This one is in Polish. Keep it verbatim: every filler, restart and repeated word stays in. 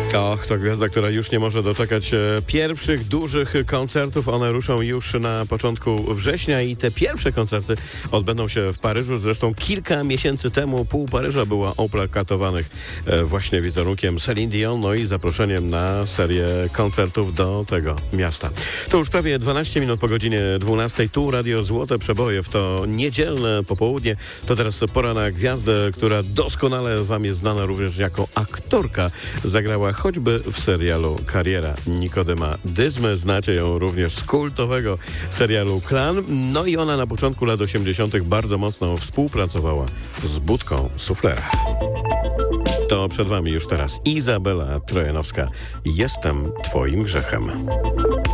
Och, to gwiazda, która już nie może doczekać e, pierwszych dużych koncertów. One ruszą już na początku września i te pierwsze koncerty odbędą się w Paryżu. Zresztą kilka miesięcy temu pół Paryża była oplakatowanych e, właśnie wizerunkiem Celine Dion, no i zaproszeniem na serię koncertów do tego miasta. To już prawie dwanaście minut po godzinie dwunastej. Tu Radio Złote Przeboje w to niedzielne popołudnie. To teraz pora na gwiazdę, która doskonale wam jest znana również jako aktorka. Zagrała choćby w serialu Kariera Nikodema Dyzmy. Znacie ją również z kultowego serialu Klan. No i ona na początku lat osiemdziesiątych bardzo mocno współpracowała z Budką Suflera. To przed wami już teraz Izabela Trojanowska. Jestem twoim grzechem.